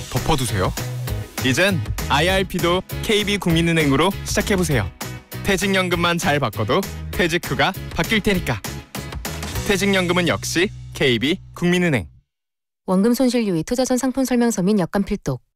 덮어두세요. 이젠 IRP도 KB국민은행으로 시작해보세요. 퇴직연금만 잘 바꿔도 퇴직 후가 바뀔 테니까. 퇴직연금은 역시 KB국민은행. 원금 손실 유의 투자전 상품 설명서 및 약관 필독.